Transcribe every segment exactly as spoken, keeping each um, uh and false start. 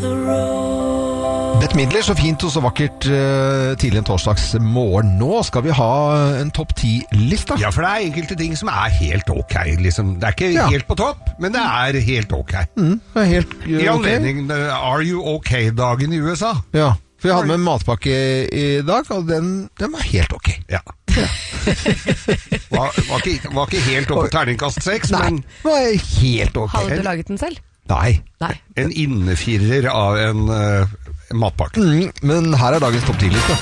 Bette Midler, så fint og så vakkert uh, tidlig en torsdagsmorgen. Nå skal vi ha en topp ti-lista. Ja, for det er enkelte ting som er helt ok. Liksom. Det er ikke ja. helt på topp, men det er helt ok. Mm, det er helt uh, I anledning okay. Are You OK-dagen i U S A. Ja, for jeg hadde med en matpakke i dag, og den, den var helt ok. Ja. var, var, ikke, var ikke helt oppe på terningkast seks, men var helt ok. Hadde du laget den selv? Nei. Nei. En innefirer av en uh, matpakke. Mm, men her er dagens topp ti-liste.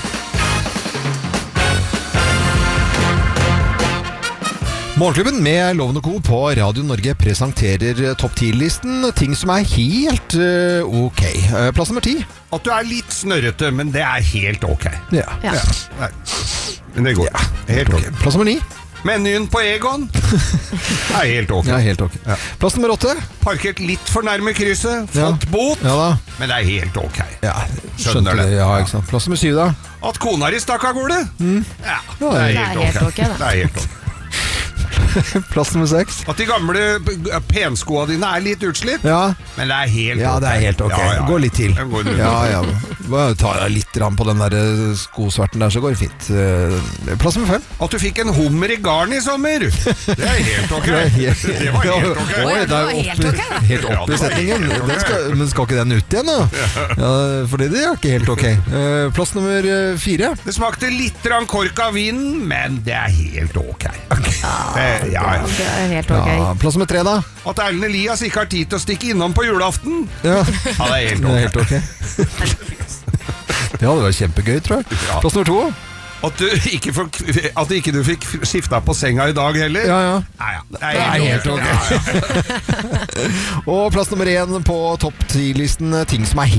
Morgenklubben med Loven og Co. på Radio Norge presenterer topp ti-listen. Ting som er helt uh, ok. Uh, plass nummer ti. At du er litt snørrete, men det er helt ok. Ja. ja. ja. Men det går. Ja. Helt ok. Plass nummer ni. Menyen på Egon er helt ok. Ja, helt ok. Ja. Plass nummer åtte. Parkert litt for nærme krysset. Fått ja. bot. Ja, men det er helt ok. Ja, skjønner det. Ja, ikke sant. Plass nummer syv da. At kona di stakk av gårde. Mm. Ja, det er helt ok. Det er helt ok, da. Det er helt ok. Plass nummer seks. At de gamle penskoene dine er litt utslitt. Ja. Men det er helt ja, ok. Ja, det er helt ok. Ja, ja, ja. Gå litt til. Går litt ja, ja. Bare ta litt på den der skosverten der, så går det fint. Plass nummer fem. At du fikk en hummer i garn i sommer. Det er helt ok. Det, helt, det var helt ok. Ja, det var helt ok. Helt opp i setningen. Den skal, men skal ikke den ut igjen, da? Ja, fordi det er ikke helt ok. Plass nummer fire. Det smakte litt kork av vinen, men det er helt ok. Okay. Det, ja, ja. Det er helt ok. Ja, plass nummer tre da. At Erlend Elias ikke har tid til å stikke innom på julaften. Ja, ja det er helt ok, det er helt okay. Ja, det var kjempegøy, tror jeg. Ja. Plass nummer to. At du ikke, for, at ikke du fikk skifta på senga i dag heller. Ja, ja. Ja, ja. Det er helt, helt ok, ok. Ja, ja. Og plass nummer én på topp ti-listen, ting som er